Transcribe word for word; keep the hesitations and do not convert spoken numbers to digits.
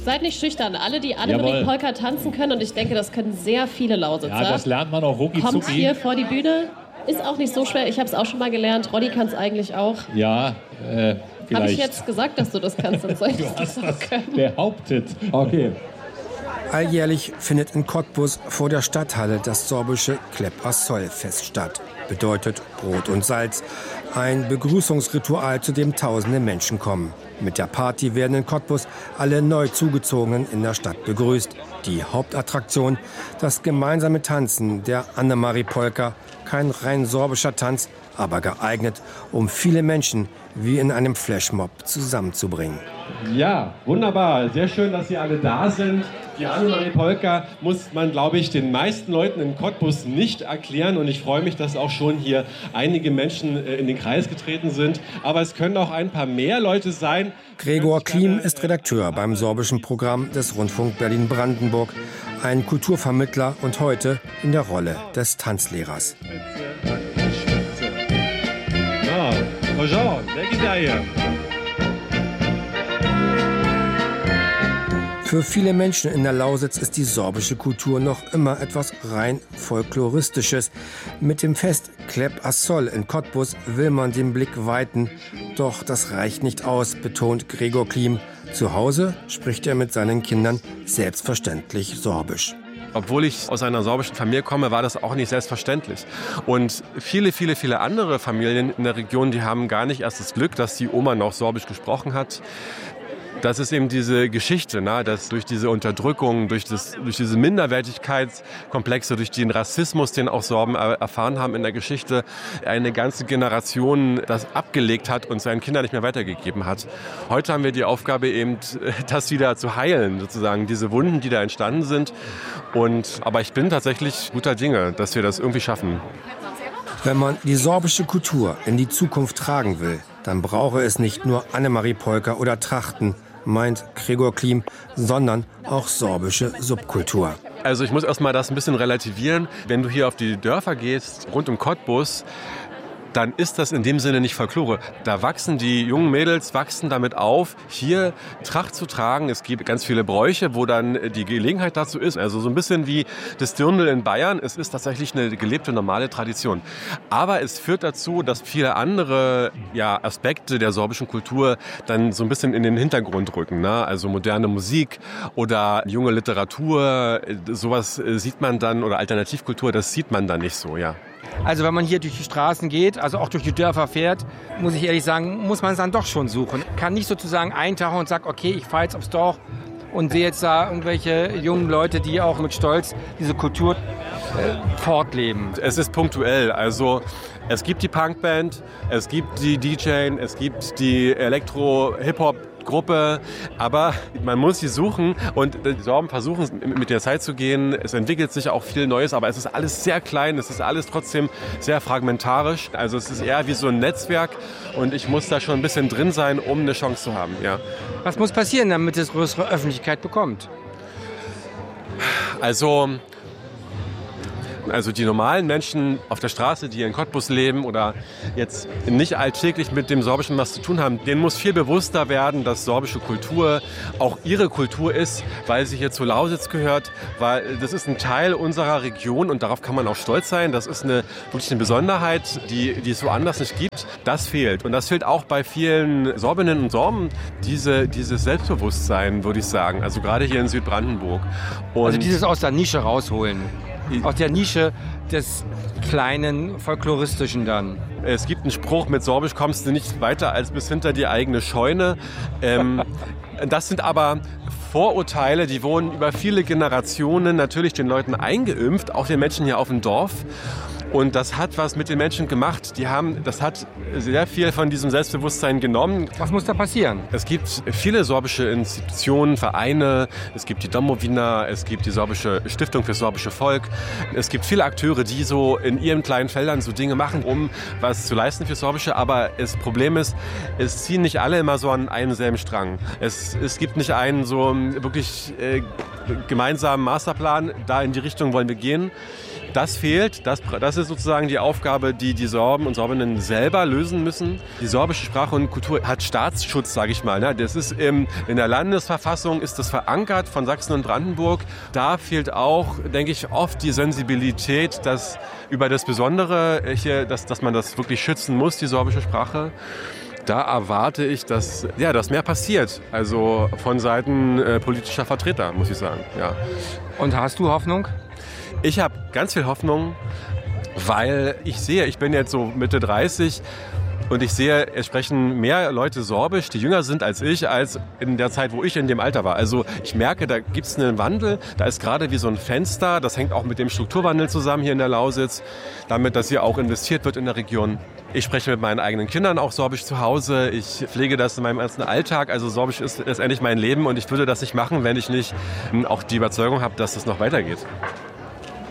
Seid nicht schüchtern. Alle, die Annemarie-Polka tanzen können, und ich denke, das können sehr viele Lausitzer. Ja, das lernt man auch rucki Kommt zucki. hier vor die Bühne. Ist auch nicht so schwer. Ich habe es auch schon mal gelernt. Roddy kann es eigentlich auch. Ja, äh, vielleicht. Habe ich jetzt gesagt, dass du das kannst? Dann soll ich Du das hast auch das können. behauptet. Okay. Alljährlich findet in Cottbus vor der Stadthalle das sorbische Klepp Assol-Fest statt. Bedeutet Brot und Salz. Ein Begrüßungsritual, zu dem tausende Menschen kommen. Mit der Party werden in Cottbus alle neu Zugezogenen in der Stadt begrüßt. Die Hauptattraktion, das gemeinsame Tanzen der Annemarie-Polka. Kein rein sorbischer Tanz, aber geeignet, um viele Menschen wie in einem Flashmob zusammenzubringen. Ja, wunderbar. Sehr schön, dass Sie alle da sind. Die Annemarie-Polka muss man, glaube ich, den meisten Leuten in Cottbus nicht erklären. Und ich freue mich, dass auch schon hier einige Menschen in den Kreis getreten sind. Aber es können auch ein paar mehr Leute sein. Gregor Klim ist Redakteur beim sorbischen Programm des Rundfunk Berlin-Brandenburg. Ein Kulturvermittler und heute in der Rolle des Tanzlehrers. Ja, Frau Jean, wer geht da hier? Für viele Menschen in der Lausitz ist die sorbische Kultur noch immer etwas rein Folkloristisches. Mit dem Fest Klepp Assol in Cottbus will man den Blick weiten. Doch das reicht nicht aus, betont Gregor Klim. Zu Hause spricht er mit seinen Kindern selbstverständlich Sorbisch. Obwohl ich aus einer sorbischen Familie komme, war das auch nicht selbstverständlich. Und viele, viele, viele andere Familien in der Region, die haben gar nicht erst das Glück, dass die Oma noch Sorbisch gesprochen hat. Das ist eben diese Geschichte, ne, dass durch diese Unterdrückung, durch, das, durch diese Minderwertigkeitskomplexe, durch den Rassismus, den auch Sorben erfahren haben in der Geschichte, eine ganze Generation das abgelegt hat und seinen Kindern nicht mehr weitergegeben hat. Heute haben wir die Aufgabe eben, das wieder zu heilen, sozusagen, diese Wunden, die da entstanden sind. Und, aber ich bin tatsächlich guter Dinge, dass wir das irgendwie schaffen. Wenn man die sorbische Kultur in die Zukunft tragen will, dann brauche es nicht nur Annemarie-Polka oder Trachten, meint Gregor Klim, sondern auch sorbische Subkultur. Also ich muss erst mal das ein bisschen relativieren. Wenn du hier auf die Dörfer gehst, rund um Cottbus, dann ist das in dem Sinne nicht Folklore. Da wachsen die jungen Mädels, wachsen damit auf, hier Tracht zu tragen. Es gibt ganz viele Bräuche, wo dann die Gelegenheit dazu ist. Also so ein bisschen wie das Dirndl in Bayern. Es ist tatsächlich eine gelebte, normale Tradition. Aber es führt dazu, dass viele andere ja, Aspekte der sorbischen Kultur dann so ein bisschen in den Hintergrund rücken. Ne? Also moderne Musik oder junge Literatur, sowas sieht man dann, oder Alternativkultur, das sieht man dann nicht so, ja. Also wenn man hier durch die Straßen geht, also auch durch die Dörfer fährt, muss ich ehrlich sagen, muss man es dann doch schon suchen. Kann nicht sozusagen eintauchen und sagen, okay, ich fahre jetzt aufs Dorf und sehe jetzt da irgendwelche jungen Leute, die auch mit Stolz diese Kultur äh, fortleben. Es ist punktuell, also es gibt die Punkband, es gibt die D J, es gibt die Elektro-Hip-Hop Gruppe, aber man muss sie suchen und die Sorben versuchen mit der Zeit zu gehen. Es entwickelt sich auch viel Neues, aber es ist alles sehr klein, es ist alles trotzdem sehr fragmentarisch. Also es ist eher wie so ein Netzwerk und ich muss da schon ein bisschen drin sein, um eine Chance zu haben. Ja. Was muss passieren, damit es größere Öffentlichkeit bekommt? Also Also die normalen Menschen auf der Straße, die in Cottbus leben oder jetzt nicht alltäglich mit dem Sorbischen was zu tun haben, denen muss viel bewusster werden, dass sorbische Kultur auch ihre Kultur ist, weil sie hier zu Lausitz gehört, weil das ist ein Teil unserer Region und darauf kann man auch stolz sein. Das ist eine, wirklich eine Besonderheit, die, die es woanders nicht gibt. Das fehlt. Und das fehlt auch bei vielen Sorbinnen und Sorben, diese, dieses Selbstbewusstsein, würde ich sagen. Also gerade hier in Südbrandenburg. Und also dieses aus der Nische rausholen. Aus der Nische des kleinen Folkloristischen dann. Es gibt einen Spruch, mit Sorbisch kommst du nicht weiter als bis hinter die eigene Scheune. Ähm, das sind aber Vorurteile, die wurden über viele Generationen natürlich den Leuten eingeimpft, auch den Menschen hier auf dem Dorf. Und das hat was mit den Menschen gemacht. Die haben, das hat sehr viel von diesem Selbstbewusstsein genommen. Was muss da passieren? Es gibt viele sorbische Institutionen, Vereine. Es gibt die Domowina, es gibt die sorbische Stiftung für sorbische Volk. Es gibt viele Akteure, die so in ihren kleinen Feldern so Dinge machen, um was zu leisten für Sorbische. Aber das Problem ist, es ziehen nicht alle immer so an einem selben Strang. Es, es gibt nicht einen so wirklich äh, gemeinsamen Masterplan, da in die Richtung wollen wir gehen. Das fehlt, das, das ist sozusagen die Aufgabe, die die Sorben und Sorbinnen selber lösen müssen. Die sorbische Sprache und Kultur hat Staatsschutz, sage ich mal. Das ist im, in der Landesverfassung ist das verankert von Sachsen und Brandenburg. Da fehlt auch, denke ich, oft die Sensibilität, dass über das Besondere, hier, dass, dass man das wirklich schützen muss, die sorbische Sprache. Da erwarte ich, dass, ja, dass mehr passiert, also von Seiten äh, politischer Vertreter, muss ich sagen. Ja. Und hast du Hoffnung? Ich habe ganz viel Hoffnung, weil ich sehe, ich bin jetzt so Mitte dreißig und ich sehe, es sprechen mehr Leute Sorbisch, die jünger sind als ich, als in der Zeit, wo ich in dem Alter war. Also ich merke, da gibt es einen Wandel, da ist gerade wie so ein Fenster, das hängt auch mit dem Strukturwandel zusammen hier in der Lausitz, damit, dass hier auch investiert wird in der Region. Ich spreche mit meinen eigenen Kindern auch Sorbisch zu Hause. Ich pflege das in meinem ganzen Alltag. Also Sorbisch ist letztendlich mein Leben und ich würde das nicht machen, wenn ich nicht auch die Überzeugung habe, dass es noch weitergeht.